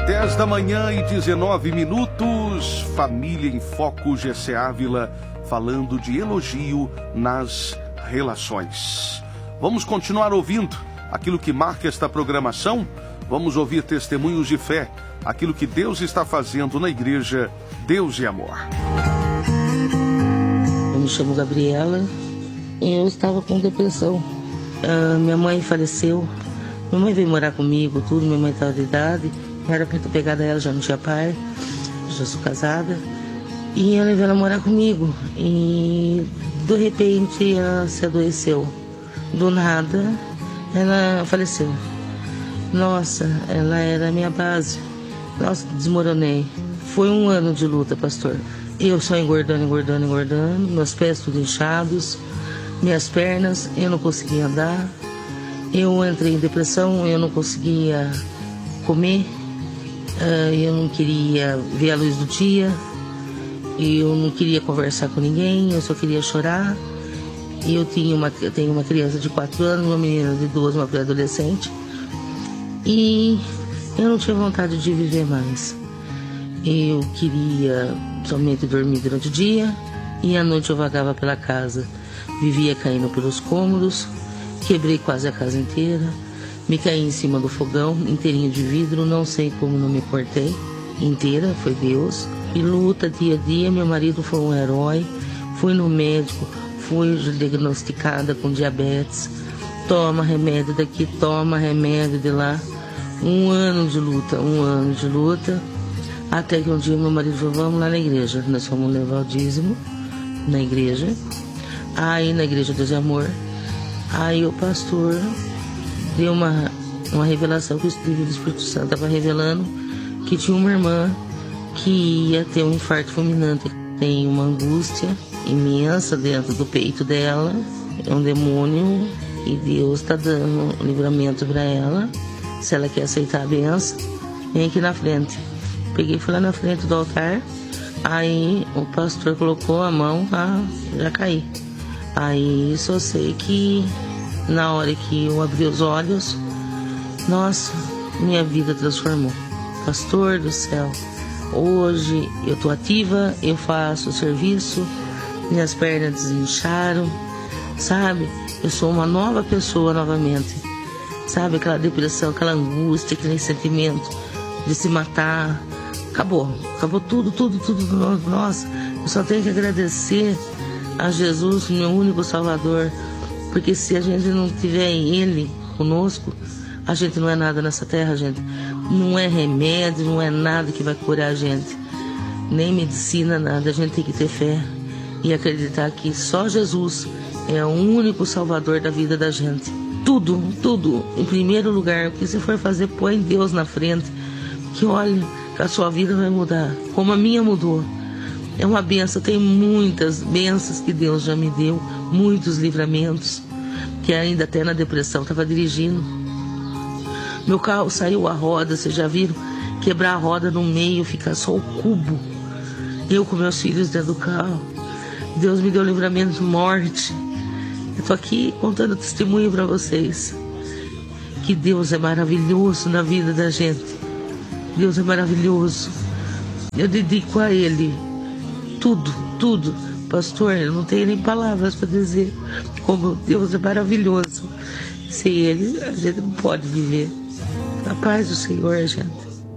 10 da manhã e 19 minutos. Família em Foco, GC Ávila, falando de elogio nas relações. Vamos continuar ouvindo aquilo que marca esta programação. Vamos ouvir testemunhos de fé, aquilo que Deus está fazendo na igreja Deus e Amor. Eu me chamo Gabriela e eu estava com depressão. Minha mãe faleceu. Minha mãe veio morar comigo, tudo. Minha mãe estava de idade. Eu era muito apegada a ela, já não tinha pai. Já sou casada. E eu levei ela morar comigo. E de repente ela se adoeceu. Do nada, ela faleceu. Nossa, ela era a minha base. Nossa, desmoronei. Foi um ano de luta, pastor. Eu só engordando. Meus pés tudo inchados. Minhas pernas, eu não conseguia andar. Eu entrei em depressão, eu não conseguia comer. Eu não queria ver a luz do dia. Eu não queria conversar com ninguém, eu só queria chorar. Eu tenho uma criança de 4 anos, uma menina de 12, uma pré-adolescente. E eu não tinha vontade de viver mais. Eu queria somente dormir durante o dia e à noite eu vagava pela casa. Vivia caindo pelos cômodos, quebrei quase a casa inteira, me caí em cima do fogão, inteirinho de vidro, não sei como não me cortei inteira, foi Deus. E luta dia a dia, meu marido foi um herói, fui no médico, fui diagnosticada com diabetes, toma remédio daqui, toma remédio de lá. Um ano de luta, até que um dia meu marido falou, vamos lá na igreja. Nós fomos levar o dízimo na igreja, aí na igreja Deus e Amor. Aí o pastor deu uma revelação que o Espírito Santo estava revelando que tinha uma irmã que ia ter um infarto fulminante. Tem uma angústia imensa dentro do peito dela, é um demônio e Deus está dando um livramento para ela. Se ela quer aceitar a benção, vem aqui na frente. Peguei e fui lá na frente do altar. Aí o pastor colocou a mão, já caí. Aí só sei que na hora que eu abri os olhos, nossa, minha vida transformou. Pastor do céu, hoje eu tô ativa, eu faço serviço, minhas pernas desincharam, sabe? Eu sou uma nova pessoa novamente. Sabe, aquela depressão, aquela angústia, aquele sentimento de se matar. Acabou tudo. Nossa, eu só tenho que agradecer a Jesus, meu único Salvador. Porque se a gente não tiver Ele conosco, a gente não é nada nessa terra, gente. Não é remédio, não é nada que vai curar a gente. Nem medicina, nada. A gente tem que ter fé e acreditar que só Jesus é o único Salvador da vida da gente. Tudo, em primeiro lugar, porque se for fazer, põe Deus na frente, que olha, que a sua vida vai mudar, como a minha mudou. É uma benção, tem muitas bênçãos que Deus já me deu, muitos livramentos, que ainda até na depressão estava dirigindo. Meu carro saiu a roda, vocês já viram? Quebrar a roda no meio, ficar só o cubo. Eu com meus filhos dentro do carro. Deus me deu livramento de morte. Eu tô aqui contando testemunho para vocês. Que Deus é maravilhoso na vida da gente. Deus é maravilhoso. Eu dedico a Ele tudo. Pastor, eu não tenho nem palavras para dizer como Deus é maravilhoso. Sem Ele, a gente não pode viver. Na paz do Senhor, gente.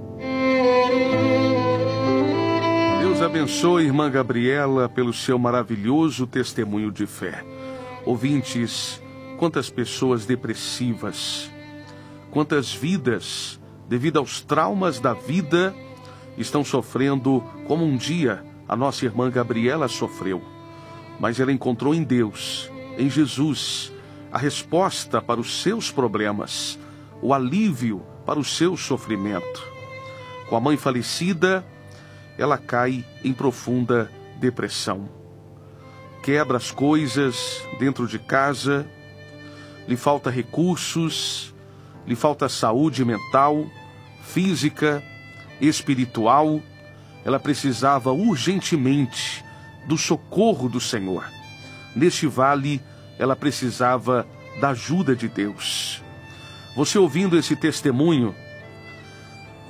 Deus abençoe, irmã Gabriela, pelo seu maravilhoso testemunho de fé. Ouvintes, quantas pessoas depressivas, quantas vidas, devido aos traumas da vida, estão sofrendo como um dia a nossa irmã Gabriela sofreu. Mas ela encontrou em Deus, em Jesus, a resposta para os seus problemas, o alívio para o seu sofrimento. Com a mãe falecida, ela cai em profunda depressão. Quebra as coisas dentro de casa, lhe falta recursos, lhe falta saúde mental, física, espiritual. Ela precisava urgentemente do socorro do Senhor. Neste vale, ela precisava da ajuda de Deus. Você ouvindo esse testemunho,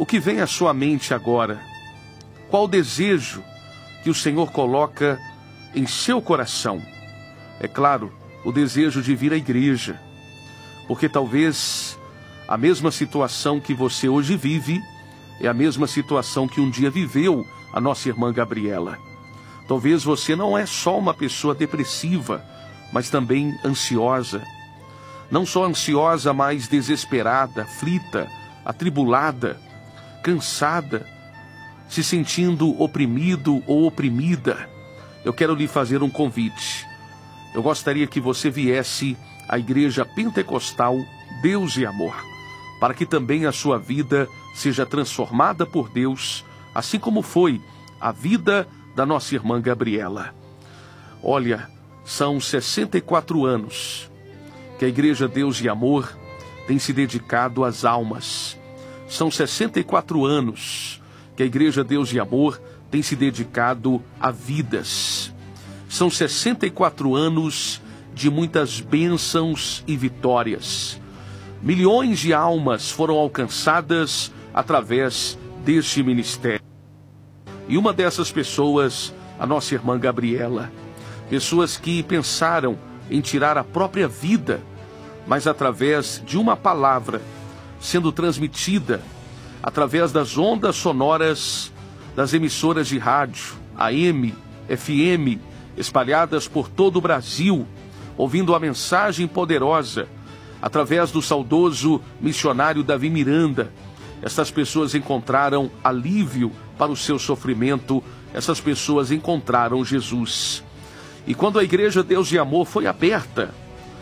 o que vem à sua mente agora? Qual o desejo que o Senhor coloca em seu coração? É claro, o desejo de vir à igreja, porque talvez a mesma situação que você hoje vive é a mesma situação que um dia viveu a nossa irmã Gabriela. Talvez você não é só uma pessoa depressiva, mas também ansiosa. Não só ansiosa, mas desesperada, aflita, atribulada, cansada, se sentindo oprimido ou oprimida. Eu quero lhe fazer um convite. Eu gostaria que você viesse à Igreja Pentecostal Deus e Amor, para que também a sua vida seja transformada por Deus, assim como foi a vida da nossa irmã Gabriela. Olha, são 64 anos que a Igreja Deus e Amor tem se dedicado às almas. São 64 anos que a Igreja Deus e Amor tem se dedicado a vidas. São 64 anos de muitas bênçãos e vitórias. Milhões de almas foram alcançadas através deste ministério. E uma dessas pessoas, a nossa irmã Gabriela. Pessoas que pensaram em tirar a própria vida, mas através de uma palavra sendo transmitida através das ondas sonoras das emissoras de rádio, AM, FM, espalhadas por todo o Brasil, ouvindo a mensagem poderosa através do saudoso missionário Davi Miranda. Essas pessoas encontraram alívio para o seu sofrimento, essas pessoas encontraram Jesus. E quando a Igreja Deus e Amor foi aberta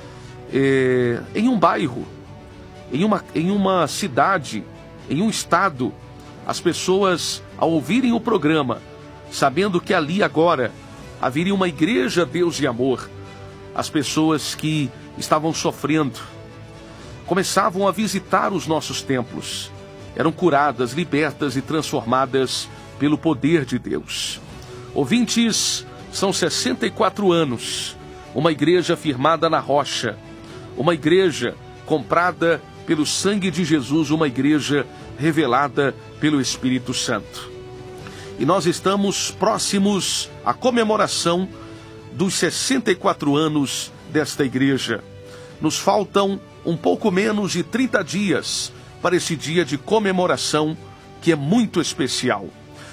em um bairro, em uma cidade, em um estado, as pessoas, ao ouvirem o programa, sabendo que ali agora haveria uma Igreja Deus e Amor, as pessoas que estavam sofrendo começavam a visitar os nossos templos. Eram curadas, libertas e transformadas pelo poder de Deus. Ouvintes, são 64 anos, uma igreja firmada na rocha, uma igreja comprada pelo sangue de Jesus, uma igreja revelada pelo Espírito Santo. E nós estamos próximos à comemoração dos 64 anos desta igreja. Nos faltam um pouco menos de 30 dias para esse dia de comemoração, que é muito especial.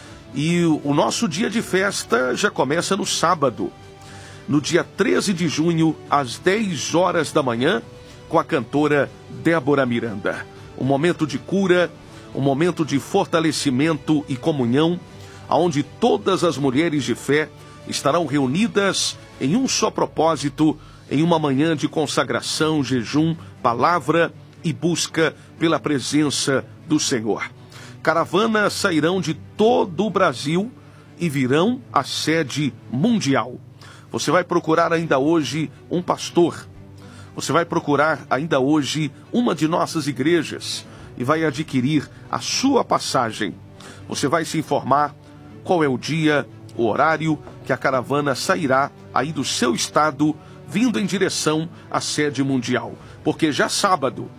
E o nosso dia de festa já começa no sábado, no dia 13 de junho, às 10 horas da manhã, com a cantora Débora Miranda. Um momento de cura, um momento de fortalecimento e comunhão, onde todas as mulheres de fé estarão reunidas em um só propósito, em uma manhã de consagração, jejum, palavra e busca pela presença do Senhor. Caravanas sairão de todo o Brasil e virão à sede mundial. Você vai procurar ainda hoje um pastor. Você vai procurar ainda hoje uma de nossas igrejas e vai adquirir a sua passagem. Você vai se informar qual é o dia, o horário que a caravana sairá aí do seu estado, vindo em direção à sede mundial. Porque já sábado,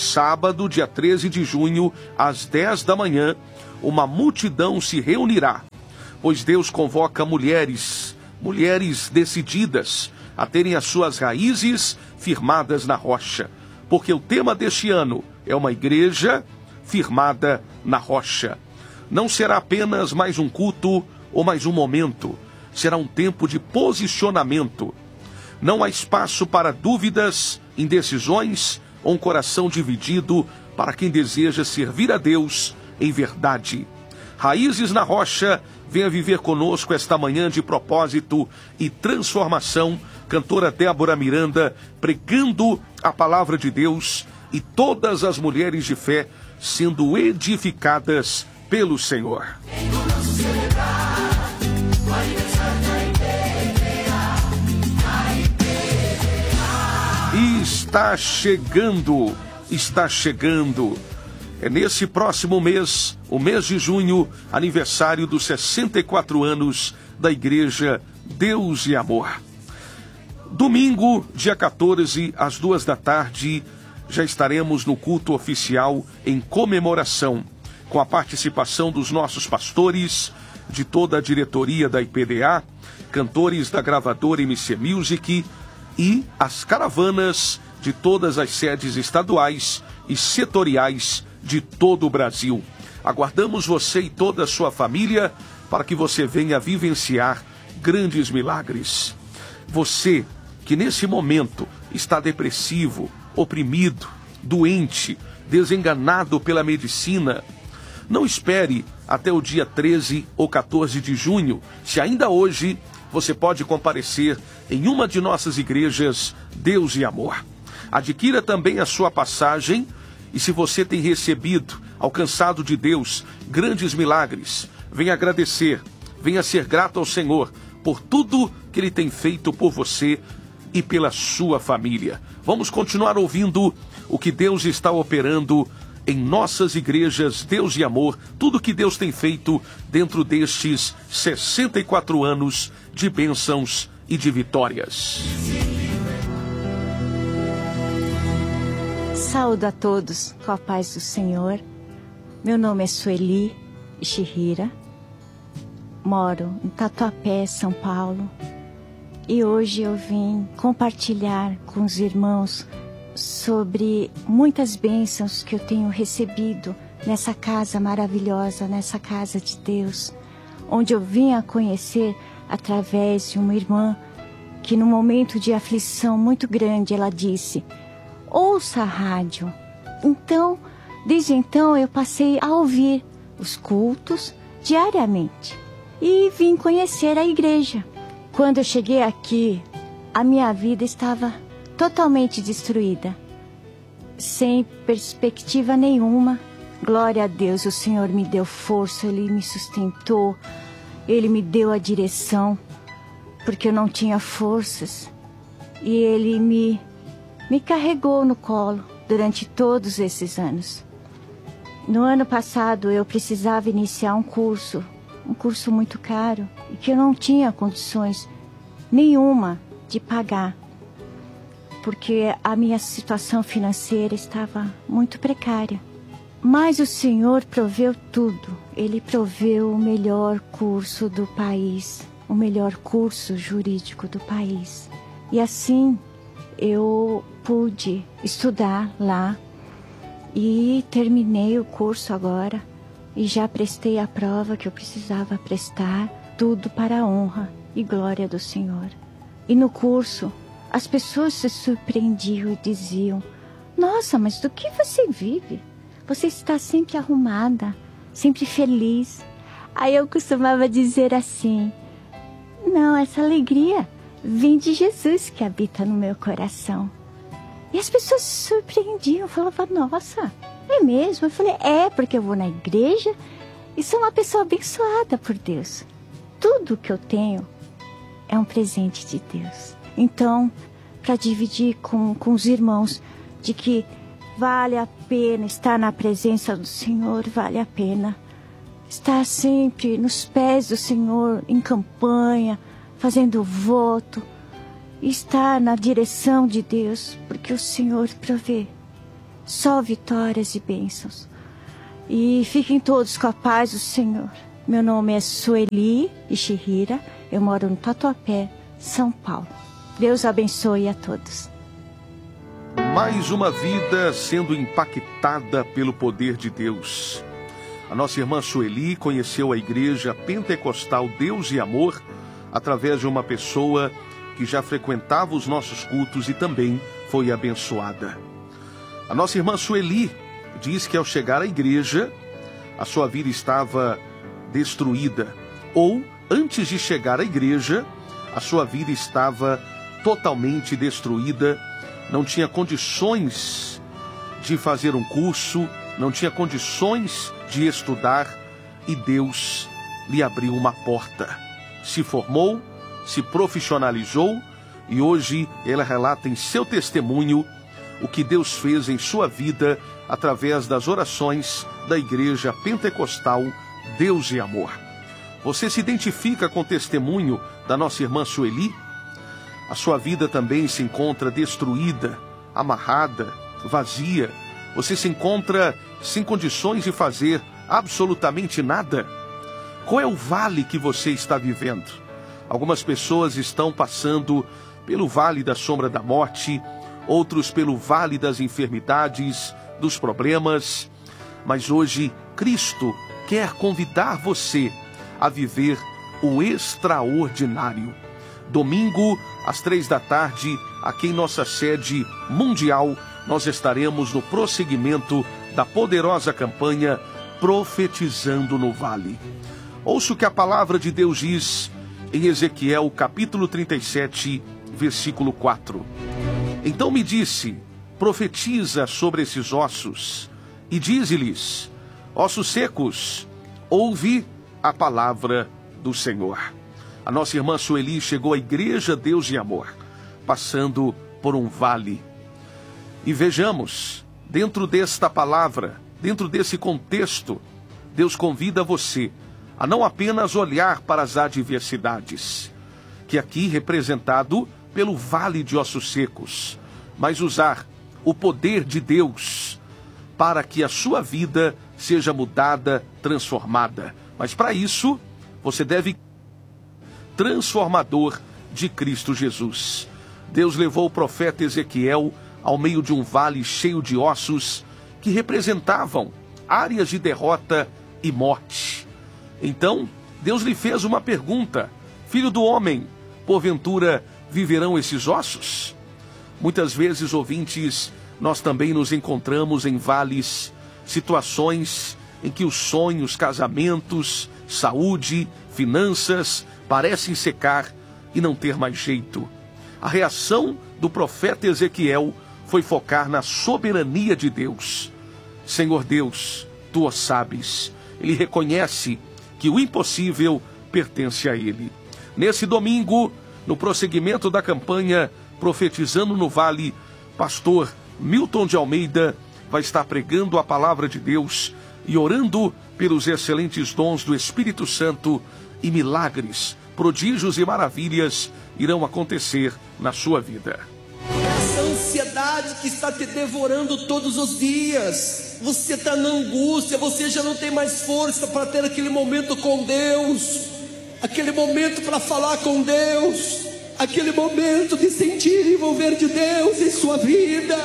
dia 13 de junho, às 10 da manhã, uma multidão se reunirá, pois Deus convoca mulheres decididas a terem as suas raízes firmadas na rocha, porque o tema deste ano é uma igreja firmada na rocha. Não será apenas mais um culto ou mais um momento, será um tempo de posicionamento. Não há espaço para dúvidas, indecisões ou um coração dividido para quem deseja servir a Deus em verdade. Raízes na rocha, venha viver conosco esta manhã de propósito e transformação. Cantora Débora Miranda pregando a palavra de Deus e todas as mulheres de fé sendo edificadas pelo Senhor. E está chegando. É nesse próximo mês, o mês de junho, aniversário dos 64 anos da Igreja Deus e Amor. Domingo, dia 14, às 2 da tarde, já estaremos no culto oficial em comemoração. com a participação dos nossos pastores, de toda a diretoria da IPDA, cantores da gravadora MC Music e as caravanas de todas as sedes estaduais e setoriais de todo o Brasil. Aguardamos você e toda a sua família para que você venha vivenciar grandes milagres. Você que nesse momento está depressivo, oprimido, doente, desenganado pela medicina, não espere até o dia 13 ou 14 de junho, se ainda hoje você pode comparecer em uma de nossas igrejas Deus e Amor. Adquira também a sua passagem e se você tem recebido, alcançado de Deus, grandes milagres, venha agradecer, venha ser grato ao Senhor por tudo que Ele tem feito por você e pela sua família. Vamos continuar ouvindo o que Deus está operando em nossas igrejas Deus e Amor, tudo que Deus tem feito dentro destes 64 anos de bênçãos e de vitórias. Saúdo a todos com a paz do Senhor. Meu nome é Sueli Ishihira, moro em Tatuapé, São Paulo, e hoje eu vim compartilhar com os irmãos sobre muitas bênçãos que eu tenho recebido nessa casa maravilhosa, nessa casa de Deus, onde eu vim a conhecer através de uma irmã que num momento de aflição muito grande ela disse: ouça a rádio. Então, desde então eu passei a ouvir os cultos diariamente e vim conhecer a igreja. Quando eu cheguei aqui, a minha vida estava totalmente destruída, sem perspectiva nenhuma. Glória a Deus, o Senhor me deu força, Ele me sustentou, Ele me deu a direção, porque eu não tinha forças, e Ele me carregou no colo durante todos esses anos. No ano passado eu precisava iniciar um curso muito caro, e que eu não tinha condições nenhuma de pagar, porque a minha situação financeira estava muito precária. Mas o Senhor proveu tudo. Ele proveu o melhor curso do país, o melhor curso jurídico do país. E assim eu pude estudar lá e terminei o curso agora e já prestei a prova que eu precisava prestar, tudo para a honra e glória do Senhor. E no curso as pessoas se surpreendiam e diziam: nossa, mas do que você vive? Você está sempre arrumada, sempre feliz. Aí eu costumava dizer assim: não, essa alegria vem de Jesus que habita no meu coração. E as pessoas se surpreendiam, falavam: nossa, é mesmo? Eu falei: é, porque eu vou na igreja e sou uma pessoa abençoada por Deus. Tudo que eu tenho é um presente de Deus. Então, para dividir com os irmãos de que vale a pena estar na presença do Senhor, vale a pena estar sempre nos pés do Senhor, em campanha, fazendo voto, estar na direção de Deus, porque o Senhor provê só vitórias e bênçãos. E fiquem todos com a paz do Senhor. Meu nome é Sueli Ishihira, eu moro no Tatuapé, São Paulo. Deus abençoe a todos. Mais uma vida sendo impactada pelo poder de Deus. A nossa irmã Sueli conheceu a igreja pentecostal Deus e Amor através de uma pessoa que já frequentava os nossos cultos e também foi abençoada. A nossa irmã Sueli diz que ao chegar à igreja, a sua vida estava destruída. Ou, antes de chegar à igreja, a sua vida estava totalmente destruída. Não tinha condições de fazer um curso, não tinha condições de estudar, e Deus lhe abriu uma porta. Se formou, se profissionalizou, e hoje ela relata em seu testemunho o que Deus fez em sua vida através das orações da Igreja Pentecostal Deus e Amor. Você se identifica com o testemunho da nossa irmã Sueli? A sua vida também se encontra destruída, amarrada, vazia. Você se encontra sem condições de fazer absolutamente nada? Qual é o vale que você está vivendo? Algumas pessoas estão passando pelo vale da sombra da morte, outros pelo vale das enfermidades, dos problemas. Mas hoje, Cristo quer convidar você a viver o extraordinário. Domingo, às 15h, aqui em nossa sede mundial, nós estaremos no prosseguimento da poderosa campanha Profetizando no Vale. Ouça o que a palavra de Deus diz em Ezequiel, capítulo 37, versículo 4. Então me disse: profetiza sobre esses ossos, e dize-lhes: ossos secos, ouve a palavra do Senhor. A nossa irmã Sueli chegou à Igreja Deus e Amor, passando por um vale. E vejamos, dentro desta palavra, dentro desse contexto, Deus convida você a não apenas olhar para as adversidades, que aqui representado pelo vale de ossos secos, mas usar o poder de Deus para que a sua vida seja mudada, transformada. Mas para isso, você deve transformador de Cristo Jesus. Deus levou o profeta Ezequiel ao meio de um vale cheio de ossos que representavam áreas de derrota e morte. Então, Deus lhe fez uma pergunta: filho do homem, porventura viverão esses ossos? Muitas vezes, ouvintes, nós também nos encontramos em vales, situações em que os sonhos, casamentos, saúde, finanças parecem secar e não ter mais jeito. A reação do profeta Ezequiel foi focar na soberania de Deus. Senhor Deus, tu o sabes. Ele reconhece que o impossível pertence a ele. Nesse domingo, no prosseguimento da campanha Profetizando no Vale, pastor Milton de Almeida vai estar pregando a palavra de Deus e orando pelos excelentes dons do Espírito Santo, e milagres, prodígios e maravilhas irão acontecer na sua vida. Essa ansiedade que está te devorando todos os dias, você está na angústia, você já não tem mais força para ter aquele momento com Deus, aquele momento para falar com Deus, aquele momento de sentir e envolver de Deus em sua vida,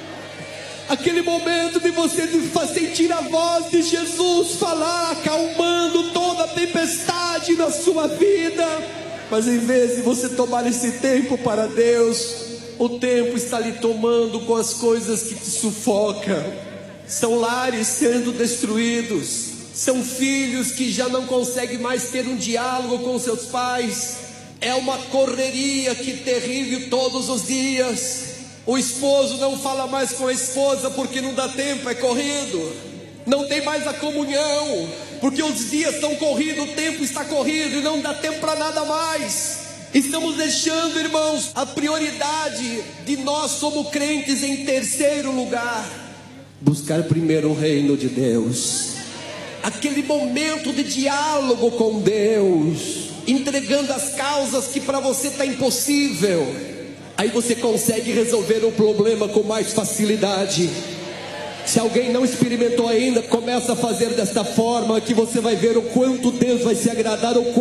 aquele momento de você sentir a voz de Jesus falar, acalmando toda a tempestade na sua vida. Mas em vez de você tomar esse tempo para Deus, o tempo está lhe tomando com as coisas que te sufocam. São lares sendo destruídos, são filhos que já não conseguem mais ter um diálogo com seus pais. É uma correria que terrível todos os dias. O esposo não fala mais com a esposa porque não dá tempo, é corrido. Não tem mais a comunhão, porque os dias estão corridos, o tempo está corrido e não dá tempo para nada mais. Estamos deixando, irmãos, a prioridade de nós somos crentes em terceiro lugar. Buscar primeiro o reino de Deus. Aquele momento de diálogo com Deus, entregando as causas que para você está impossível. Aí você consegue resolver o problema com mais facilidade. Se alguém não experimentou ainda, começa a fazer desta forma, que você vai ver o quanto Deus vai se agradar, o